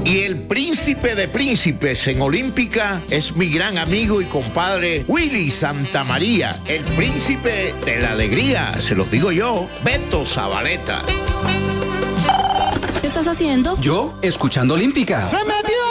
Y el príncipe de príncipes en Olímpica es mi gran amigo y compadre Willy Santamaría, el príncipe de la alegría, se los digo yo, Beto Zabaleta. ¿Qué estás haciendo? Yo, escuchando Olímpica. ¡Se metió!